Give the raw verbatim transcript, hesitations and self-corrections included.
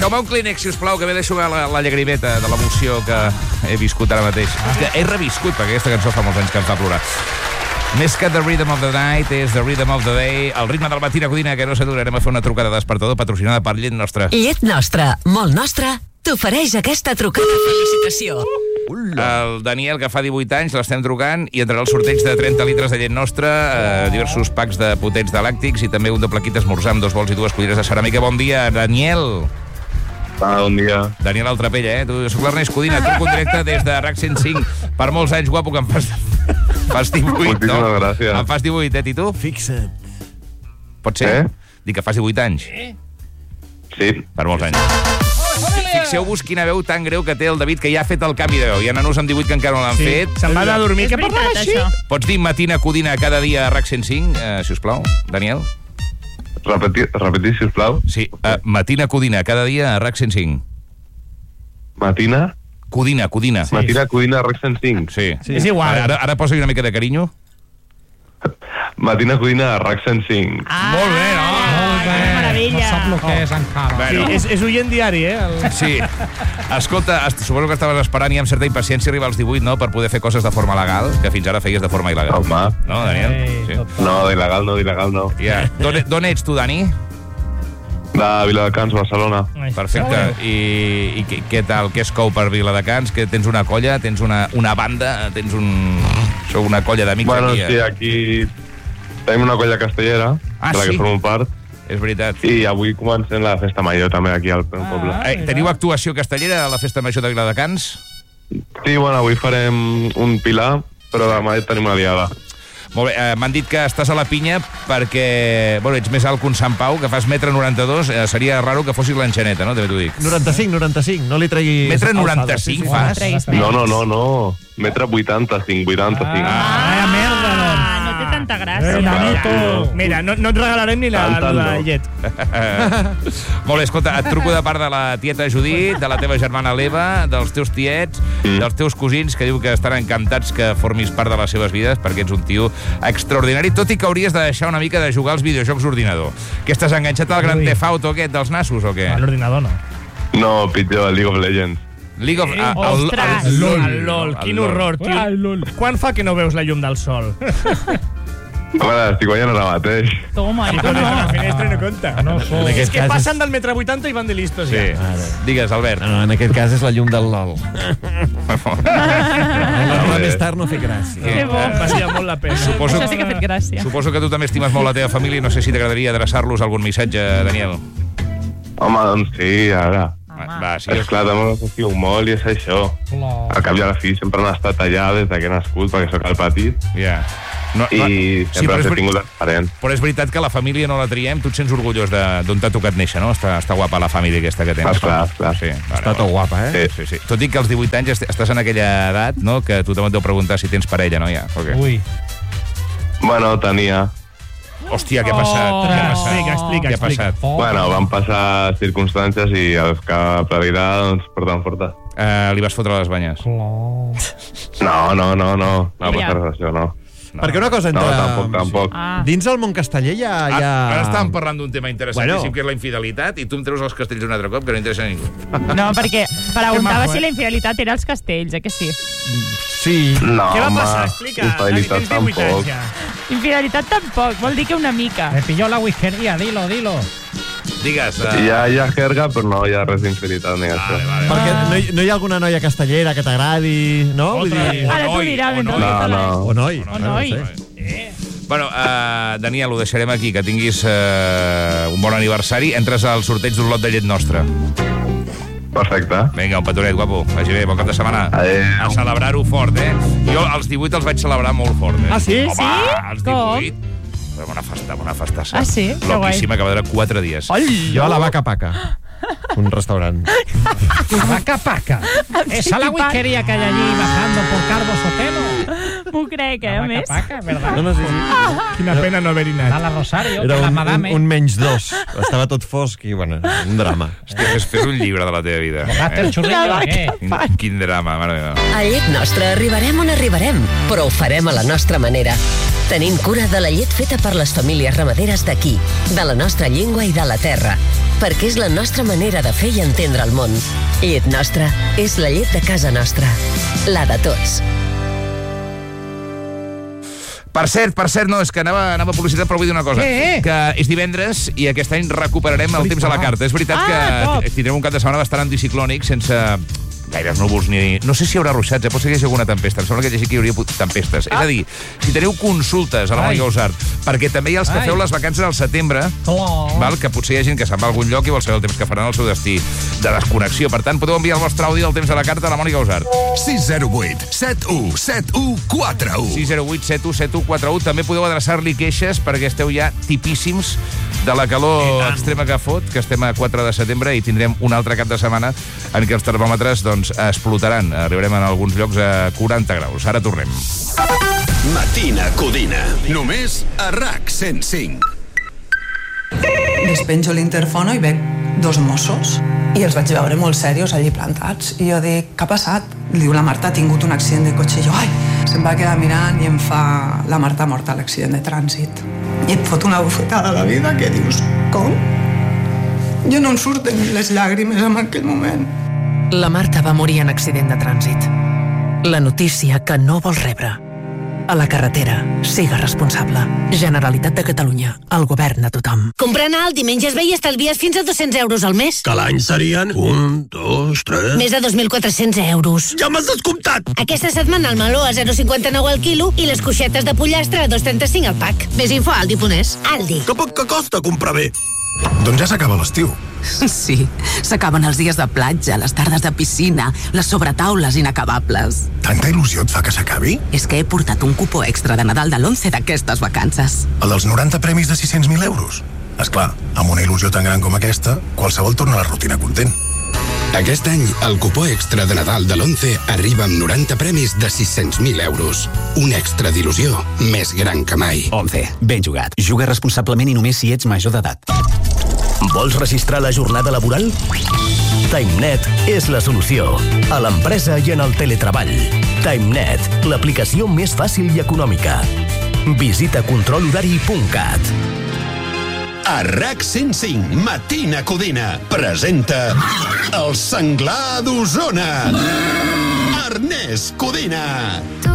Deixeu-me un Kleenex, sisplau, que m'he d'aixugar la, la llagrimeta de l'emoció que he viscut ara mateix. És que he reviscut, perquè aquesta cançó fa molts anys que em fa plorar. Més que The Rhythm of the Night, és The Rhythm of the Day, el ritme del matí a Codina, que no s'atura. Anem a fer una trucada de despertador patrocinada per Llet Nostra. Llet Nostra, molt nostra, t'ofereix aquesta trucada. Felicitació. El Daniel, que fa divuit anys, l'estem trucant i entrarà el sorteig de trenta litres de llet nostra, eh, diversos packs de potents de làctics i també un doble kit d'esmorzar amb dos bols i dues culleres de ceràmica. Bon dia, Daniel. Ah, bon dia. Daniel Altrapella, eh? Tu, soc l'Ernest Codina, truco en directe des de RAC cent cinc. Per molts anys, guapo, que em fas, fas divuit, no? Moltíssimes gràcies. Em fas divuit, eh, Tito? Fixa't. Pot ser? Eh? Dic que fas divuit anys. Sí. Per molts anys. Fixeu-vos quina veu tan greu que té el David, que ja ha fet el canvi de veu. Hi ha nanos amb divuit que encara no l'han Sí. fet. Se'n va anar a dormir. És Què veritat, parlava així? això. Pots dir matina Codina cada dia a RAC cent cinc, eh, si us plau, Daniel? Repetir, repetir sisplau. Sí, uh, matina Codina cada dia a RAC cent cinc. Matina? Codina, Codina. Sí. Matina Codina RAC cent cinc. Sí. Sí, és igual. Ara, ara posa-hi una mica de carinyo. Matina Codina RAC cent cinc. Ah, Molt bé, no? Molt bé. Que meravella. No sap el que és encara. Bueno. Sí, és, és oient diari, eh? El... Sí. Escolta, est- suposo que estaves esperant i amb certa impaciència arribar als divuit, no?, per poder fer coses de forma legal, que fins ara feies de forma il·legal. Home. No, Daniel? Ei, Sí. tot. No, d'il·legal no, d'il·legal no. Ja. D'on e- d'on ets tu, Dani? De Viladecans, Barcelona. Perfecte. I, i què, què tal? Què es cou per Viladecans? Que tens una colla? Tens una, una banda? Tens un... Sou una colla d'amics Bueno, aquí? sí, aquí tenim una colla castellera, Ah, de la sí? que formo part, És veritat. i avui comencem la festa major també aquí al meu poble. Eh, teniu actuació castellera a la Festa Major de Viladecans? Sí, bueno, avui farem un pilar, però demà tenim una diada. Molt bé, eh, m'han dit que estàs a la pinya perquè, bueno, ets més alt que un Sant Pau, que fas metre noranta-dos, eh, seria raro que fossis l'enxaneta, no? També t'ho dic. noranta-cinc, noranta-cinc, no li treguis... Metre alçada. noranta-cinc Sí, sí, sí. fas? Treguis No, menys. no, no, no. Metre vuitanta-cinc, vuitanta-cinc. Ah, merda, doncs. Ah, no té tanta gràcia. Eh, Danito. no. Mira, no, no et regalarem ni la, Tant, tant, la no. llet. Molt bé, escolta, et truco de part de la tieta Judit, de la teva germana l'Eva, dels teus tiets, Mm. dels teus cosins, que diu que estan encantats que formis part de les seves vides, perquè ets un tio extraordinari, tot i que hauries de deixar una mica de jugar als videojocs d'ordinador. Que estàs enganxat al Grand Ui. Theft Auto aquest dels nassos, o què? A l'ordinador no. No, pitjor, el League of Legends. League of... ah, el- Ostres. el LOL. El LOL, quin El LOL. horror, tio. Ai, lol. Quan fa que no veus la llum del sol? Home, estic guanyant ara mateix. Toma, i tu No, la no. finestra no compta. No sou. És que passen del metre vuitanta i van de listos Sí. ja. Digues, Albert. No, no, en aquest cas és la llum del LOL. La més tard no fer gràcia. Que bo. Valia molt la pena. Suposo, Això sí que ha fet gràcia. suposo que tu també estimes molt la teva família i no sé si t'agradaria adreçar-los algun missatge, Daniel. Home, doncs sí, ara. Home. Va, sí, És clar, també els estimo molt i és això. Plor. Al cap i a la fi sempre han estat allà des que he nascut, perquè sóc el petit, ja. No, i no, sí, sempre però, és, els he veri- tingut diferent. però és veritat que la família no la triem, tu et sents orgullós de- d'on t'ha tocat néixer, no? Està, està guapa la família aquesta que tens. Ah, clar, clar. Sí, Està tot guapa, eh? Sí. Sí, sí. Tot i que als divuit anys est- estàs en aquella edat, no?, que tothom et deu preguntar si tens parella, no? Ja, okay. Ui. Bueno, tenia... Hòstia, què ha passat? Oh. Què ha passat? Explica, explica, Què ha explica. passat? Oh. Bueno, van passar circumstàncies i els que predirà, doncs, porten forta. Uh, li vas fotre les banyes. Plor. No, no, no, no. No va Ja. passar res d'això, no. No. Perquè una cosa No, entre... tampoc, tampoc. Ah. Dins el món casteller hi ha... Hi ha... Ara, ara estàvem parlant d'un tema interessantíssim, Bueno. que és la infidelitat, i tu em treus els castells un altre cop, que no interessa a ningú. No, perquè preguntava maco, si eh? la infidelitat era els castells, eh que sí? Sí. No, Què va home, passar? Explica. infidelitat Dani, tens divuit tampoc. anys ja. Infidelitat tampoc, vol dir que una mica. Me pilló la whiskería, dilo, dilo. Digues. Uh... Hi ha, hi ha jerga, però no hi ha res d'infidelitat ni això. Vale, vale. Perquè no hi, no hi ha alguna noia castellera que t'agradi, no? Vull Otra dir... vez. Ara t'ho noi, dirà o mentre noi. No, parles. no. O noi. O noi. No sé. Bueno, uh, Daniel, ho deixarem aquí, que tinguis uh, un bon aniversari. Entres al sorteig d'un lot de llet nostra. Perfecte. Vinga, un petonet, guapo. Vagi bé, bon cap de setmana. Adéu. A celebrar-ho fort, eh? Jo als divuit els vaig celebrar molt fort, eh? Ah, sí? Home, Sí? als Com? divuit... Però bona festa, bona festassa. Ah, sí? Que Loquíssima, que va durar quatre dies. Oi! Jo a la Vaca Paca, un restaurant. Paca, paca. Esa la whiskería que hay allí bajando por Cardo Sotelo. M'ho crec, eh, La a Vaca, més. paca, ¿verdad? No, no, sí, sí. Quina pena no haver-hi Da anat. la Rosario, Era que la un, un, madame. un menys dos. Estava tot fosc i, bueno, un drama. Hòstia, fes, fes un llibre de la teva vida. Bogaste el churrillo, La vaca. ¿qué? Quin, quin drama, mare meva. A Llet Nostra arribarem on arribarem, però ho farem a la nostra manera. Tenim cura de la llet feta per les famílies ramaderes d'aquí, de la nostra llengua i de la terra. perquè és la nostra manera de fer i entendre el món. Llet Nostra és la llet de casa nostra. La de tots. Per cert, per cert, no, és que anava, anava a publicitat, però vull dir una cosa. Què? Que és divendres i aquest any recuperarem el temps a la carta. És veritat Ah, que tindrem un cap de setmana bastant anticiclònic, sense gaires núvols ni... No sé si hi haurà ruixats, eh? Pot ser que hi hagi alguna tempesta. Em sembla que llegi que hi hauria tempestes. Ah. És a dir, si teniu consultes a la Mònica Usart, perquè també hi ha els que Ai. feu les vacances al setembre, Oh. val? Que potser hi ha gent que se'n va a algun lloc i vol saber el temps que faran al seu destí de desconnexió. Per tant, podeu enviar el vostre àudio del temps de la carta a la Mònica Usart. sis zero vuit set u set u quatre u. sis zero vuit set u set u quatre u. També podeu adreçar-li queixes perquè esteu ja tipíssims de la calor extrema que fot, que estem a quatre de setembre i tindrem un altre cap de setmana en què els termòmetres doncs, explotaran. Arribarem en alguns llocs a quaranta graus. Ara tornem. Matina Codina. Només a RAC cent cinc. Despenjo l'interfono i veig dos Mossos i els vaig veure molt serios allí plantats. I jo dic, què ha passat? Diu, la Marta ha tingut un accident de cotxe. I jo, ai, se'm va quedar mirant i em fa, la Marta ha mort a l'accident de trànsit. I et fot una bufetada a la vida que dius, com? Jo no em surten les llàgrimes en aquell moment. La Marta va morir en accident de trànsit. La notícia que no vols rebre. A la carretera, siga responsable. Generalitat de Catalunya, el govern a tothom. Comprant alt i menges bé i estalvies fins a dos-cents euros al mes. Que l'any serien un, dos, tres... Més de dos mil quatre-cents euros. Ja m'has descomptat! Aquesta setmana el meló a zero coma cinquanta-nou al quilo i les coixetes de pollastre a dos coma trenta-cinc al pack. Més info a Aldi punt es. Aldi. Que poc que costa comprar bé. Doncs ja s'acaba l'estiu. Sí, s'acaben els dies de platja, les tardes de piscina, les sobretaules inacabables. Tanta il·lusió et fa que s'acabi? És que he portat un cupó extra de Nadal de l'once d'aquestes vacances. El dels noranta premis de sis-cents mil euros? Esclar, amb una il·lusió tan gran com aquesta, qualsevol torna a la rutina content. Aquest any, el cupó extra de Nadal de l'once arriba amb noranta premis de sis-cents mil euros. Un extra d'il·lusió més gran que mai. once. Ben jugat. Juga responsablement i només si ets major d'edat. Vols registrar la jornada laboral? TimeNet és la solució. A l'empresa i en el teletreball. TimeNet, l'aplicació més fàcil i econòmica. Visita control horari punt cat. A RAC cent cinc, Matina Codina, presenta el senglar d'Osona. Ernest Codina.